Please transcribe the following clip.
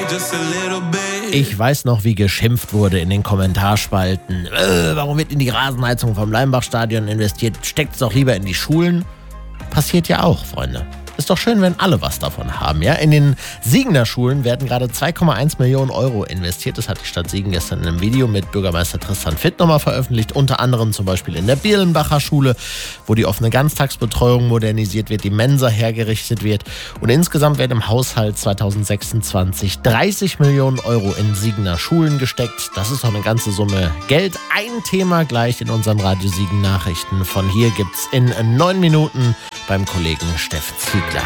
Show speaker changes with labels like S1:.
S1: Ich weiß noch, wie geschimpft wurde in den Kommentarspalten. Warum wird in die Rasenheizung vom Leimbach-Stadion investiert? Steckt's doch lieber in die Schulen. Passiert ja auch, Freunde. Ist doch schön, wenn alle was davon haben, ja? In den Siegener Schulen werden gerade 2,1 Millionen Euro investiert. Das hat die Stadt Siegen gestern in einem Video mit Bürgermeister Tristan Fitt nochmal veröffentlicht. Unter anderem zum Beispiel in der Birlenbacher Schule, wo die offene Ganztagsbetreuung modernisiert wird, die Mensa hergerichtet wird. Und insgesamt werden im Haushalt 2026 30 Millionen Euro in Siegener Schulen gesteckt. Das ist doch eine ganze Summe Geld. Ein Thema gleich in unseren Radio Siegen Nachrichten. Von hier gibt's in 9 Minuten beim Kollegen Steff Ziegler.